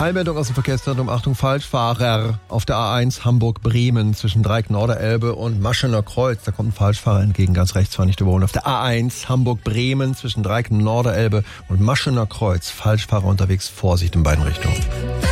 Einmeldung aus dem Verkehrszentrum. Achtung, Falschfahrer auf der A1 Hamburg-Bremen zwischen Dreieck-Norderelbe und Maschener Kreuz. Da kommt ein Falschfahrer entgegen, ganz rechts, fahr nicht überholen. Auf der A1 Hamburg-Bremen zwischen Dreieck-Norderelbe und Maschener Kreuz. Falschfahrer unterwegs, Vorsicht in beiden Richtungen.